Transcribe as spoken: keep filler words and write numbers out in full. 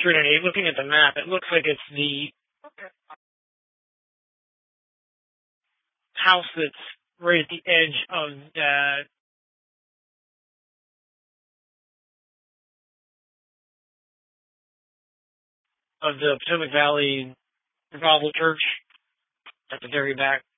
Trinity, looking at the map, it looks like it's the house that's right at the edge of uh, of the Potomac Valley Revival Church at the very back.